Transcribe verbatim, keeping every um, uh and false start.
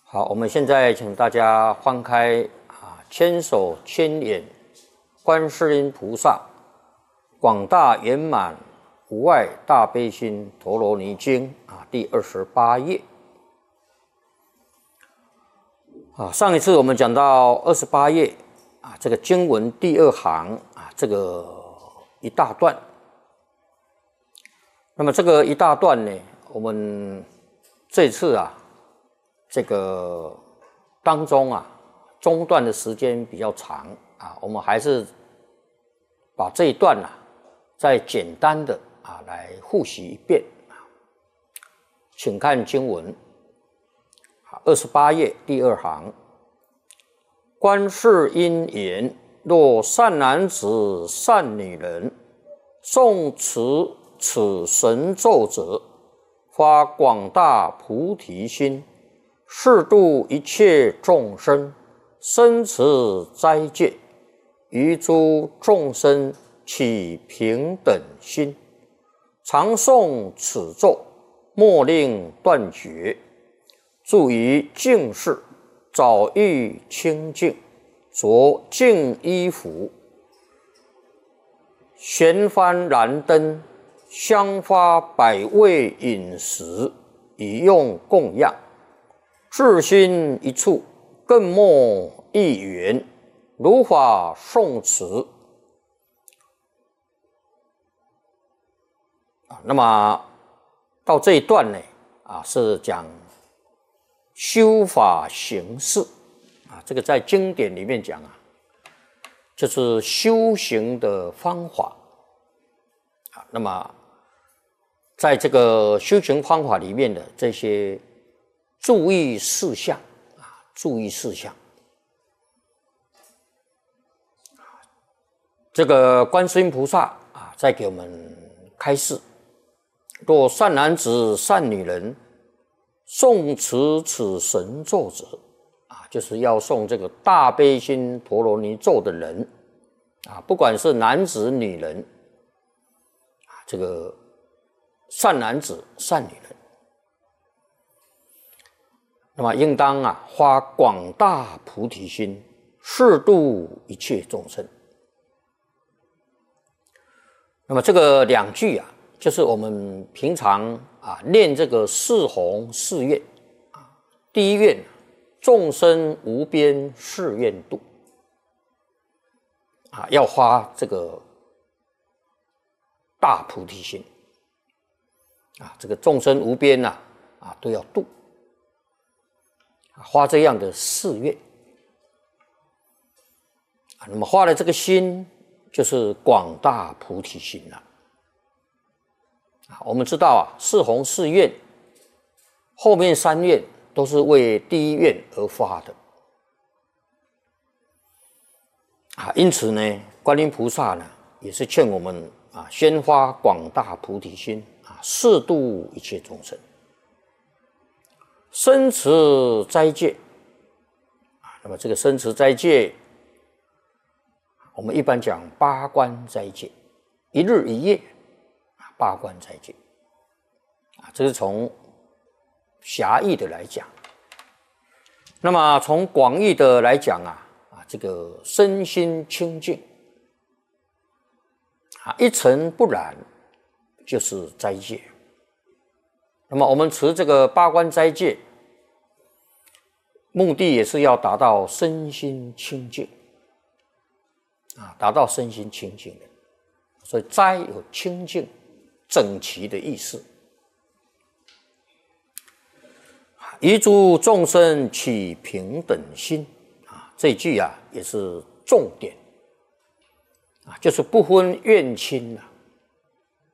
好，我们现在请大家翻开啊，千手千眼观世音菩萨广大圆满无碍大悲心陀罗尼经啊，第二十八页啊。上一次我们讲到二十八页啊，这个经文第二行啊，这个一大段。那么这个一大段呢，我们这次啊。这个当中啊，中断的时间比较长啊，我们还是把这一段啊，再简单的啊来复习一遍啊。请看经文，二十八页第二行，观世音言：若善男子、善女人，诵持此神咒者，发广大菩提心。誓度一切众生，生持斋戒，于诸众生起平等心，常诵此咒，莫令断绝。住于净室，早浴清净，着净衣服，悬幡燃灯，香花百味饮食，以用供养。至心一处，更莫一缘，如法诵持。啊，那么到这一段呢，啊，是讲修法行事啊，这个在经典里面讲啊，就是修行的方法啊。那么在这个修行方法里面的这些。注意事项啊，注意事项。这个观世音菩萨啊，在给我们开示：若善男子、善女人，诵持此神咒者，啊，就是要诵这个大悲心陀罗尼咒的人啊，不管是男子、女人啊，这个善男子、善女人。那么应当啊发广大菩提心，誓度一切众生。那么这个两句啊，就是我们平常啊念这个四弘誓愿啊。第一愿，众生无边誓愿度啊，要发这个大菩提心啊，这个众生无边呐 啊, 啊都要度。发这样的誓愿啊，那么发的这个心就是广大菩提心了啊。我们知道啊，四弘誓愿后面三愿都是为第一愿而发的啊，因此呢，观音菩萨呢也是劝我们啊，先发广大菩提心啊，誓度一切众生。生持斋戒啊，那么这个生持斋戒，我们一般讲八关斋戒，一日一夜啊，八关斋戒啊，这是从狭义的来讲。那么从广义的来讲啊，啊，这个身心清净啊，一尘不染，就是斋戒。那么我们持这个八关斋戒，目的也是要达到身心清净啊，达到身心清净的。所以斋有清净、整齐的意思。于诸众生起平等心啊，这句啊也是重点啊，就是不分怨亲啊。